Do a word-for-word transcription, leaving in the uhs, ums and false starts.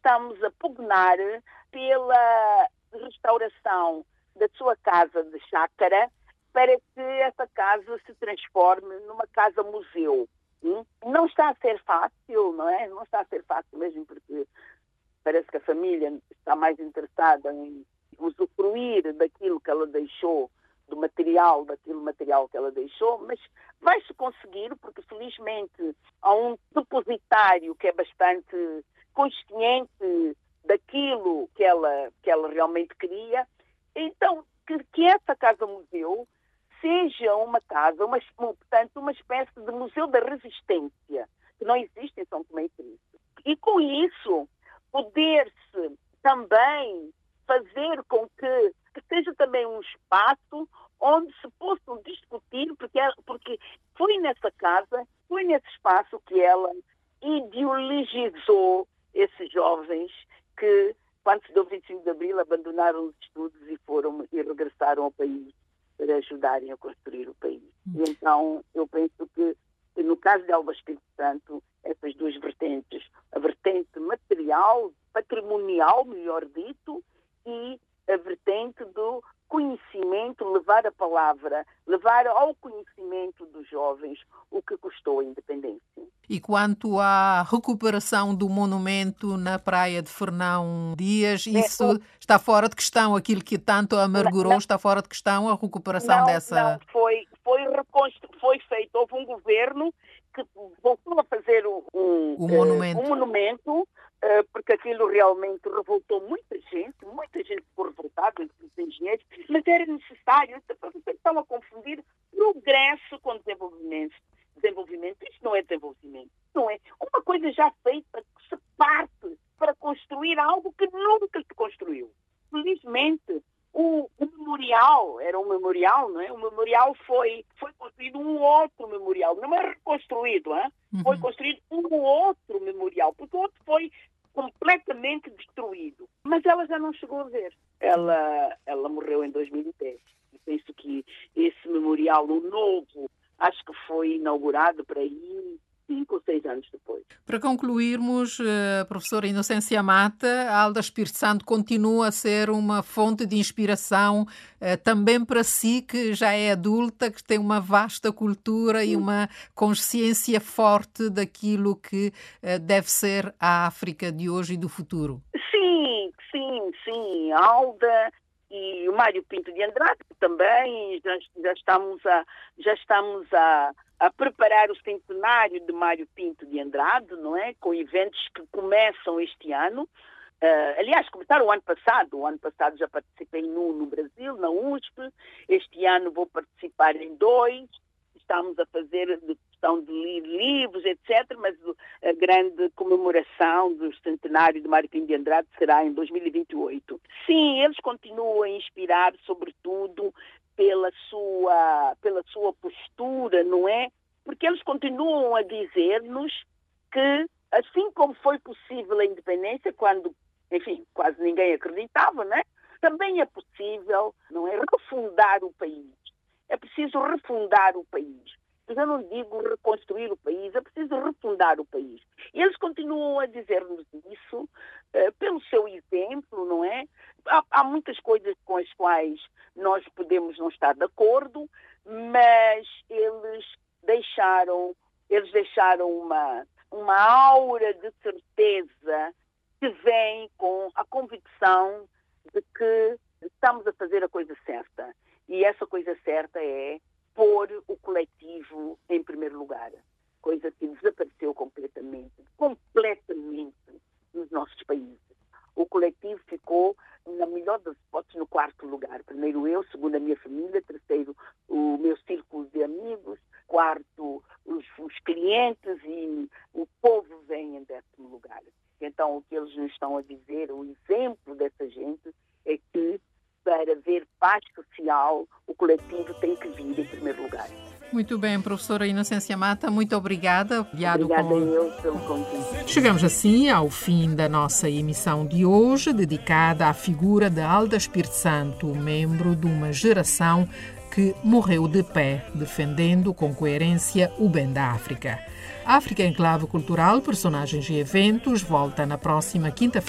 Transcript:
estamos a pugnar pela restauração da sua casa de chácara para que essa casa se transforme numa casa-museu. Hum? Não está a ser fácil, não é? Não está a ser fácil mesmo, porque parece que a família está mais interessada em usufruir daquilo que ela deixou, do material, daquele material que ela deixou, mas vai-se conseguir, porque felizmente há um depositário que é bastante consciente daquilo que ela, que ela realmente queria. Então, que, que essa casa-museu seja uma casa, uma, portanto, uma espécie de museu da resistência, que não existe em São Tomé e Príncipe. E com isso, poder-se também fazer com que, que seja também um espaço onde se possam discutir, porque, porque foi nessa casa, foi nesse espaço que ela ideologizou esses jovens que, quando se deu vinte e cinco de abril, abandonaram os estudos e foram e regressaram ao país para ajudarem a construir o país. E então, eu penso que, no caso de Alba Espírito Santo, essas duas vertentes, a vertente material, patrimonial, melhor dito, e a vertente do conhecimento, levar a palavra, levar ao conhecimento dos jovens o que custou a independência. E quanto à recuperação do monumento na praia de Fernão Dias, isso é, o... está fora de questão, aquilo que tanto amargurou, não, está fora de questão a recuperação não, dessa... Não, foi, foi, reconstru... foi feito, houve um governo que voltou a fazer um, o monumento, uh, um monumento uh, porque aquilo realmente revoltou muita gente, muita gente ficou revoltada, os engenheiros, mas era necessário, vocês estão a confundir progresso com desenvolvimento. Desenvolvimento, isto não é desenvolvimento, não é uma coisa já feita que se parte para construir algo que nunca se construiu. Felizmente, o, o memorial, era um memorial, não é? O memorial foi, foi construído um outro memorial, não é reconstruído, hein? Uhum. Foi construído um outro memorial, porque o outro foi completamente destruído. Mas ela já não chegou a ver. Ela, ela morreu em dois mil e dez. Eu penso que esse memorial, o novo, acho que foi inaugurado para aí cinco ou seis anos depois. Para concluirmos, uh, professora Inocência Mata, a Alda Espírito Santo continua a ser uma fonte de inspiração uh, também para si, que já é adulta, que tem uma vasta cultura e uma consciência forte daquilo que uh, deve ser a África de hoje e do futuro. Sim, sim, sim. A Alda e o Mário Pinto de Andrade também, já, já estamos, a, já estamos a, a preparar o centenário de Mário Pinto de Andrade, não é? Com eventos que começam este ano. Uh, aliás, começaram o ano passado. O ano passado já participei em um no Brasil, na U S P. Este ano vou participar em dois. Estamos a fazer de questão de livros, etcétera. Mas a grande comemoração do centenário de Mário Pinto de Andrade será em dois mil e vinte e oito. Sim, eles continuam a inspirar, sobretudo, pela sua, pela sua postura, não é? Porque eles continuam a dizer-nos que, assim como foi possível a independência, quando, enfim, quase ninguém acreditava, não é? Também é possível, não é, refundar o país. É preciso refundar o país. Mas eu não digo reconstruir o país, é preciso refundar o país. E eles continuam a dizer-nos isso uh, pelo seu exemplo, não é? Há, há muitas coisas com as quais nós podemos não estar de acordo, mas eles deixaram, eles deixaram uma, uma aura de certeza que vem com a convicção de que estamos a fazer a coisa certa. E essa coisa certa é pôr o coletivo em primeiro lugar. Coisa que desapareceu completamente, completamente nos nossos países. O coletivo ficou, na melhor das hipóteses, no quarto lugar. Primeiro eu, segundo a minha família, terceiro o meu círculo de amigos, quarto os, os clientes e o povo vem em décimo lugar. Então o que eles nos estão a dizer, o exemplo dessa gente é que para ver paz social, o coletivo tem que vir em primeiro lugar. Muito bem, professora Inocência Mata, muito obrigada. Obrigada com... eu pelo convite. Chegamos assim ao fim da nossa emissão de hoje, dedicada à figura de Alda Espírito Santo, membro de uma geração que morreu de pé, defendendo com coerência o bem da África. África em Clave Cultural, personagens e eventos, volta na próxima quinta-feira.